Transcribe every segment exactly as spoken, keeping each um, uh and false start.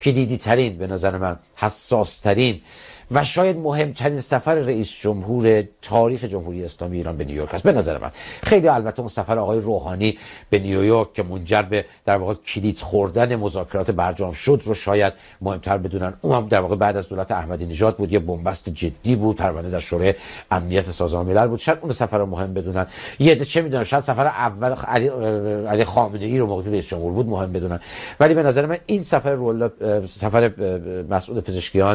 کلیدی ترین، به نظر من حساس ترین و شاید مهمترین سفر رئیس جمهور تاریخ جمهوری اسلامی ایران به نیویورک است. به نظر من خیلی البته اون سفر آقای روحانی به نیویورک که منجر به در واقع کلید خوردن مذاکرات برجام شد رو شاید مهمتر بدونن. اون هم در واقع بعد از دولت احمدی نژاد بود، یه بنبست جدی بود، پرونده در شورای امنیت سازمان ملل بود، شاید اون سفر رو مهم بدونن. یه عده چه میدونن شاید سفر اول علی علی خامنه ای رو موقعی رئیس جمهور بود مهم بدونن. ولی به نظر من این سفر رول سفر مسعود پزشکیان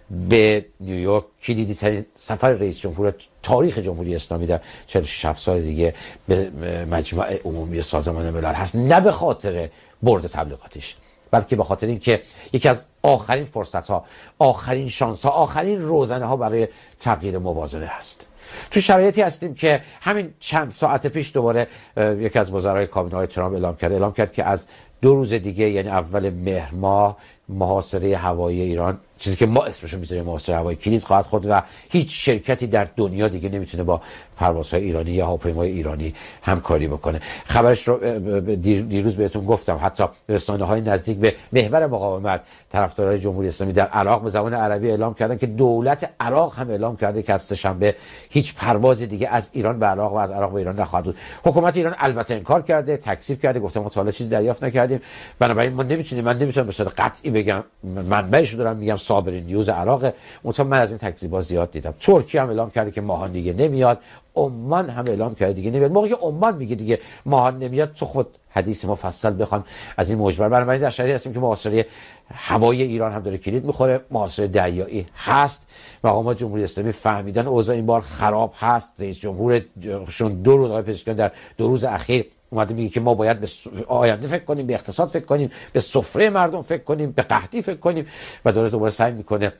به نیویورک کلیدی ترین سفر رئیس جمهور تاریخ جمهوری اسلامی در چهل و شش سال دیگه به مجمع عمومی سازمان ملل هست، نه به خاطر برد تبلیغاتش، بلکه به خاطر اینکه یکی از آخرین فرصت ها، آخرین شانس ها، آخرین روزنه ها برای تغییر موازنه هست. تو شرایطی هستیم که همین چند ساعت پیش دوباره یکی از وزرای کابینه های ترامپ اعلام کرد اعلام کرد که از دو روز دیگه، یعنی اول مهر ماه، محاصره هوایی ایران، چیزی که ما اسمشو میذاریم محاصره هوایی، کلید خواهد خورد و هیچ شرکتی در دنیا دیگه نمیتونه با پروازهای ایرانی یا هواپیمای ایرانی همکاری بکنه. خبرش رو دیروز بهتون گفتم، حتی رسانه‌های نزدیک به محور مقاومت، طرفدارای جمهوری اسلامی در عراق به زبان عربی اعلام کردن که دولت عراق هم اعلام کرده که از سه‌شنبه هیچ پرواز دیگه از ایران به عراق و از عراق به ایران نخواهد بود. حکومت ایران البته انکار کرده، تکذیب کرده، گفته ما تا حالا چیز دریافت نکردیم، بنابراین ما نمیتونیم، من نمیتونم به صورت قطعی بگم، منبعش رو دارم میگم، صابرین نیوز عراق، منتها من از این تکذیب‌ها زیاد دیدم. ترکیه هم اعلام کرده که ماهان دیگه نمیاد، عمان هم اعلام کرده دیگه نمیاد. موقعی که عمان میگه دیگه ماهان نمیاد، تو خود حدیث مفصل بخوان از این مجبر. بنابراین در شرایطی هستیم که محاصره هوایی ایران هم داره کلید میخوره، محاصره دریایی هست. مقامات جمهوری اسلامی فهمیدن اوضاع این بار خراب هست. رئیس جمهورشون دو روز آقای پزشکیان در دو روز اخیر اومده میگه که ما باید به آینده فکر کنیم، به اقتصاد فکر کنیم، به سفره مردم فکر کنیم، به قحطی فکر کنیم و داره دوباره سعی میکنه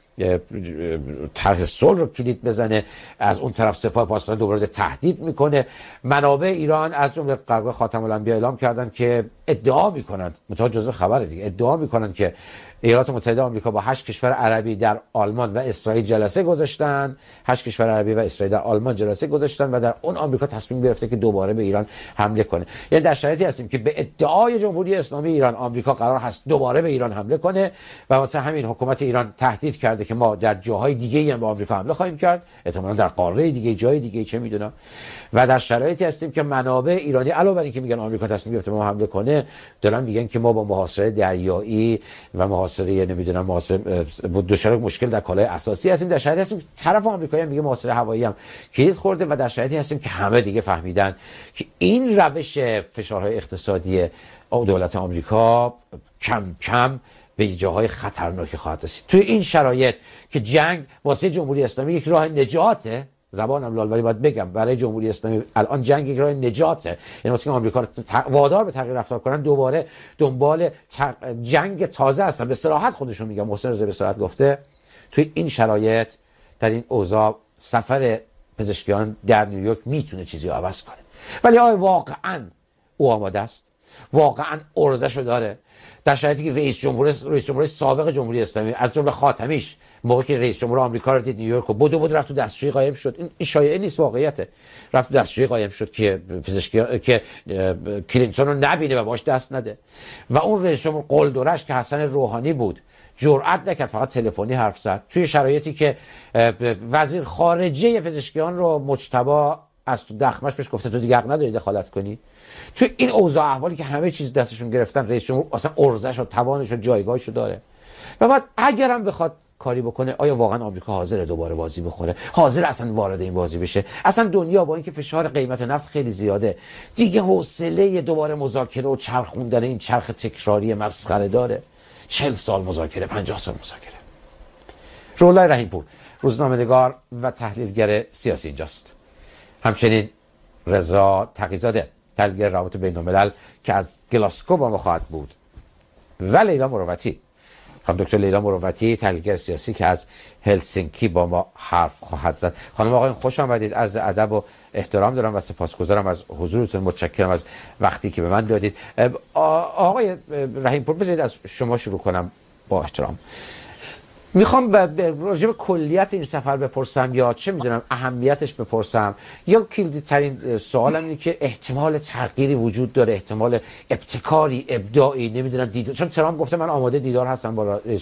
طرح صلح رو کلید بزنه. از اون طرف سپاه پاسداران دوباره تهدید میکنه. منابع ایران از جمله قرار خاتم الانبیا اعلام کردن که ادعا میکنن، متأ جزء خبره دیگه، ادعا میکنن که ایالات متحده آمریکا با هشت کشور عربی در آلمان و اسرائیل جلسه گذاشتن، هشت کشور عربی و اسرائیل در آلمان جلسه گذاشتن و در اون آمریکا تصمیم گرفته که دوباره به ایران حمله کنه. یعنی در شرایطی هستیم که به ادعای جمهوری اسلامی ایران آمریکا قرار هست دوباره به ایران حمله کنه و واسه همین حکومت ایران تهدید کرده که ما در جاهای دیگه‌ای هم به آمریکا حمله خواهیم کرد، احتمالاً در قاره دیگه، جای دیگه، چه میدونم. و در شرایطی هستیم که منابع ایرانی علاوه بر اینکه میگن آمریکا تصمیم گرفته ما حمله کنه، دارن میگن که ما با محاصره دریایی و محاصره نمیدونم محاصره دچار مشکل در کالای اساسی هستیم. در شرایطی هستیم طرف آمریکایی هم میگه محاصره هوایی هم کلید خورده و در شرایطی هستیم که همه دیگه فهمیدن که این روش فشارهای اقتصادی دولت آمریکا کم کم به جاهای خطرناکی خواهد رسید. توی این شرایط که جنگ واسه جمهوری اسلامی یک راه نجاته، زبانم لال ولی باید بگم برای جمهوری اسلامی الان جنگ یک راه نجاته، یعنی واسه که آمریکا رو وادار به تغییر رفتار کنن، دوباره دنبال جنگ تازه هستن. به صراحت خودشون میگم، محسن رضایی به صراحت گفته توی این شرایط، در این اوضاع، سفر پزشکیان در نیویورک میتونه چیزی رو عوض کنه. ولی آیا واقعا او آماده است؟ واقعا ارزشو داره؟ در شرایطی که رئیس جمهور رئیس جمهور سابق جمهوری اسلامی از جمله خاتمیش موقعی که رئیس جمهور آمریکا رو دید نیویورک و بدو بدو رفت تو دستشویی قایم شد، این شایعه نیست، واقعیته. رفت تو دستشویی قایم شد که پزشکی که کلینتون رو نبینه و باش دست نده. و اون رئیس جمهور قلدرش که حسن روحانی بود جرئت نکرد، فقط تلفنی حرف زد. توی شرایطی که وزیر خارجه پزشکیان رو مجتبی از تو دخمش بهش گفته تو دیگه حق نداری دخالت کنی. تو این اوضاع احوالی که همه چیز دستشون گرفتن، رئیس جمهور اصلا ارزش و توانش و جایگاهش رو داره. و بعد اگرم بخواد کاری بکنه، آیا واقعا آمریکا حاضره دوباره بازی بخوره؟ حاضر اصلا وارد این بازی بشه؟ اصلا دنیا با اینکه فشار قیمت نفت خیلی زیاده، دیگه حوصله دوباره مذاکره و چرخوندن این چرخ تکراری مسخره داره؟ چهل سال مذاکره، پنجاه سال مذاکره. روح‌الله رحیم‌پور، روزنامه‌نگار و تحلیلگر سیاسی اینجاست. همچنین رضا تقی‌زاده، تحلیلگر روابط بین‌الملل که از گلاسکو با ما خواهد بود، و لیلا مروتی، خانم دکتر لیلا مروتی، تحلیلگر سیاسی که از هلسینکی با ما حرف خواهد زد. خانم آقایان خوش آمدید. عرض ادب و احترام دارم و سپاسگزارم از حضورتون، متشکرم از وقتی که به من دادید. آقای رحیم‌پور، بذارید از شما شروع کنم با احترام. میخوام راجع به کلیت این سفر بپرسم یا چه میدونم اهمیتش بپرسم، یا کلیدی ترین سوالم اینه که احتمال تغییری وجود داره، احتمال ابتکاری، ابداعی، نمیدونم دیدار، چون ترامپ گفته من آماده دیدار هستم با